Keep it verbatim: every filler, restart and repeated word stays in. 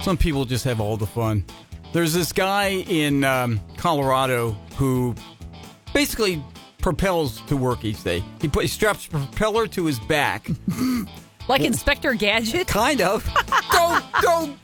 Some people just have all the fun. There's this guy in um, Colorado who basically propels to work each day. He, put, he straps a propeller to his back. Like Inspector Gadget? Kind of. Don't, don't